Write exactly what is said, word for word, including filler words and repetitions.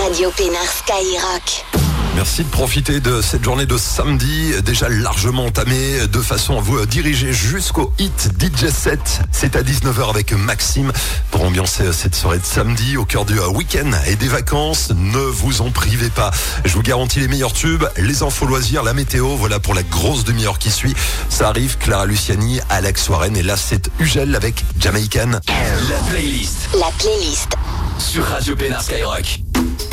Radio Pénard Skyrock. Merci de profiter de cette journée de samedi, déjà largement entamée, de façon à vous diriger jusqu'au hit D J set. C'est à dix-neuf heures avec Maxime pour ambiancer cette soirée de samedi au cœur du week-end et des vacances. Ne vous en privez pas. Je vous garantis les meilleurs tubes, les infos loisirs, la météo. Voilà pour la grosse demi-heure qui suit. Ça arrive, Clara Luciani, Alex Warren et là c'est Ugel avec Jamaican. La playlist. La playlist. Sur Radio Pénard Skyrock.